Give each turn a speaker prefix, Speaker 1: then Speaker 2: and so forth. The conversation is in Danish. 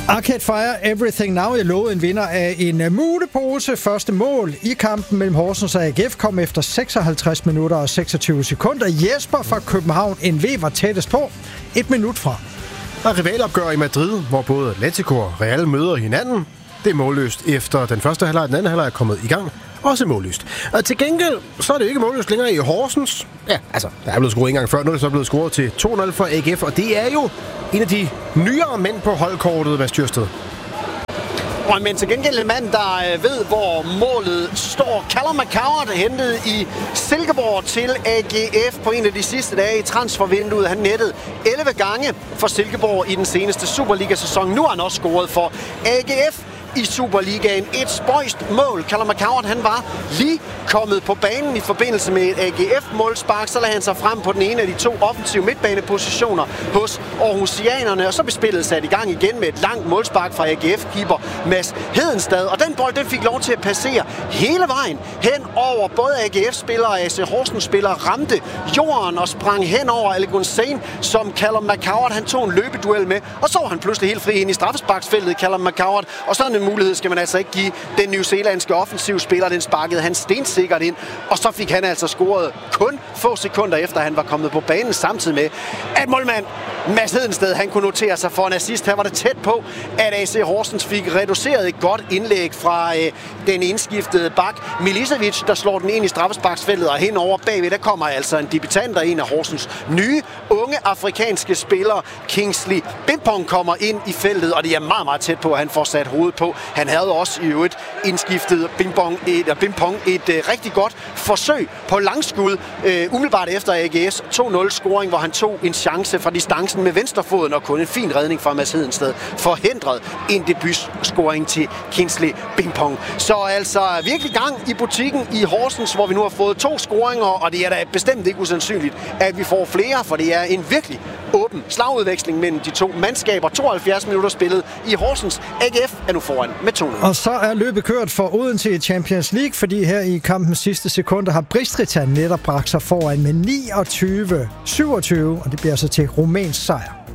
Speaker 1: Arcade Fire Everything Now. Jeg lovede en vinder af en mulepose. Første mål i kampen mellem Horsens og AGF kom efter 56 minutter og 26 sekunder. Jesper fra København NV var tættest på. 1 minut fra.
Speaker 2: Der er rivalopgør i Madrid, hvor både Atletico og Real møder hinanden. Det er målløst efter den første halvleg. Den anden halvleg er kommet i gang. Også målløst. Og til gengæld, så er det ikke målløst længere i Horsens. Ja, altså, der er blevet scoret en gang før. Nu er det så blevet scoret til 2-0 for AGF. Og det er jo en af de nyere mænd på holdkortet, Mads Djursted.
Speaker 3: Men til gengæld en mand, der ved, hvor målet står. Callum McCoward hentet i Silkeborg til AGF på en af de sidste dage i transfervinduet. Han nettede 11 gange for Silkeborg i den seneste Superliga-sæson. Nu har han også scoret for AGF i Superligaen. Et spøjst mål. Callum McCoward, han var lige kommet på banen i forbindelse med et AGF-målspark. Så lagde han sig frem på den ene af de 2 offensive midtbanepositioner hos Aarhusianerne. Og så blev spillet sat i gang igen med et langt målspark fra AGF-keeper Mads Hedenstad. Og den bold, den fik lov til at passere hele vejen hen over både AGF-spillere og AC Horsens-spillere. Ramte jorden og sprang hen over Ale Gunsain, som Callum McCoward, han tog en løbeduel med. Og så var han pludselig helt fri ind i straffesparksfeltet, Callum McCoward. Og sådan en mulighed skal man altså ikke give den newzealandske offensivspiller. Den sparkede han stensikkert ind, og så fik han altså scoret kun få sekunder efter, han var kommet på banen, samtidig med, at målmand Mads Hedensted, han kunne notere sig for en assist. Her var det tæt på, at AC Horsens fik reduceret et godt indlæg fra den indskiftede bak Milicevic, der slår den ind i straffesparksfeltet, og henover bagved, der kommer altså en debutant og en af Horsens nye unge afrikanske spillere. Kingsley Bimpong kommer ind i feltet, og det er meget, meget tæt på, at han får sat hovedet på. Han havde også i øvrigt indskiftet Bimpong et rigtig godt forsøg på langskud, umiddelbart efter AGS 2-0 scoring, hvor han tog en chance fra distancen med venstrefoden, og kun en fin redning fra Mads Hedensted forhindret en debutscoring til Kingsley Bimpong. Så altså virkelig gang i butikken i Horsens, hvor vi nu har fået 2 scoringer, og det er da bestemt ikke usandsynligt, at vi får flere, for det er en virkelig åben slagudveksling mellem de 2 mandskaber. 72 minutter spillet i Horsens. AGF er nu foran med 2-0.
Speaker 1: Og så er løbet kørt for Odense i Champions League, fordi her i kampens sidste sekunder har Bistrița netop bragt sig foran med 29-27, og det bliver så til rumænsk sejr.